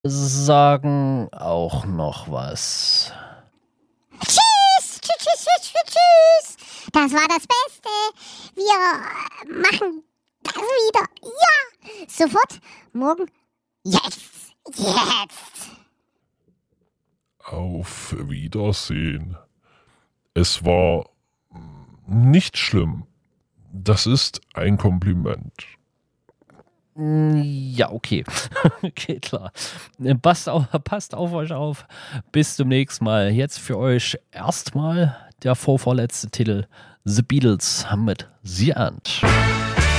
sagen auch noch was. Tschüss, tschüss, tschüss, tschüss, tschüss. Das war das Beste. Wir machen das wieder. Ja, sofort, morgen, jetzt, jetzt. Auf Wiedersehen. Es war nicht schlimm. Das ist ein Kompliment. Ja, okay. Okay, klar. Passt auf euch auf. Bis zum nächsten Mal. Jetzt für euch erstmal der vorvorletzte Titel The Beatles mit The End.